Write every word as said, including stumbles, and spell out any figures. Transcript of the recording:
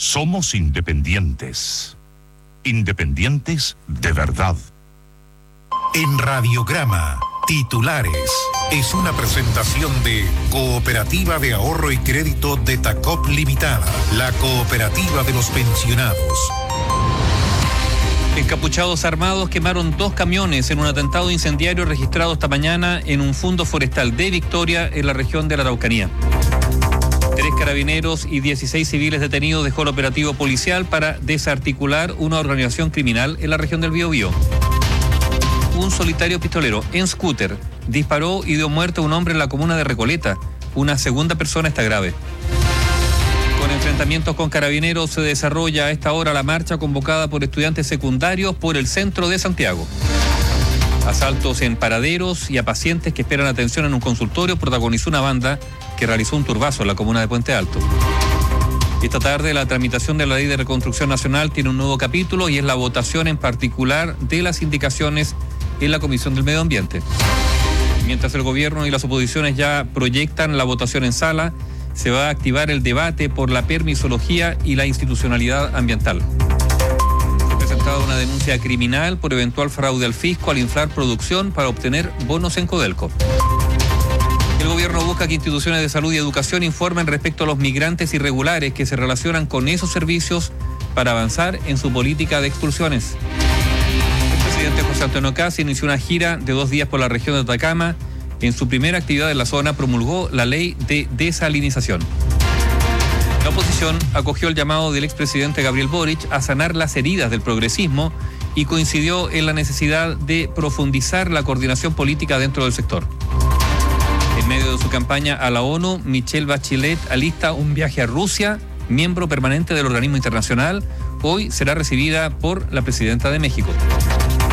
Somos independientes. Independientes de verdad. En Radiograma, titulares. Es una presentación de Cooperativa de Ahorro y Crédito de Tacop Limitada, la cooperativa de los pensionados. Encapuchados armados quemaron dos camiones en un atentado incendiario registrado esta mañana en un fundo forestal de Victoria, en la región de la Araucanía. Tres carabineros y dieciséis civiles detenidos dejó el operativo policial para desarticular una organización criminal en la región del Biobío. Un solitario pistolero en scooter disparó y dio muerte a un hombre en la comuna de Recoleta. Una segunda persona está grave. Con enfrentamientos con carabineros se desarrolla a esta hora la marcha convocada por estudiantes secundarios por el centro de Santiago. Asaltos en paraderos y a pacientes que esperan atención en un consultorio protagonizó una banda que realizó un turbazo en la comuna de Puente Alto. Esta tarde la tramitación de la Ley de Reconstrucción Nacional tiene un nuevo capítulo y es la votación en particular de las indicaciones en la Comisión del Medio Ambiente. Mientras el gobierno y las oposiciones ya proyectan la votación en sala, se va a activar el debate por la permisología y la institucionalidad ambiental. Se ha presentado una denuncia criminal por eventual fraude al fisco al inflar producción para obtener bonos en Codelco. El gobierno busca que instituciones de salud y educación informen respecto a los migrantes irregulares que se relacionan con esos servicios para avanzar en su política de expulsiones. El presidente José Antonio Kast inició una gira de dos días por la región de Atacama. En su primera actividad en la zona promulgó la ley de desalinización. La oposición acogió el llamado del expresidente Gabriel Boric a sanar las heridas del progresismo y coincidió en la necesidad de profundizar la coordinación política dentro del sector. En medio de su campaña a la ONU, Michelle Bachelet alista un viaje a Rusia, miembro permanente del organismo internacional. Hoy será recibida por la presidenta de México.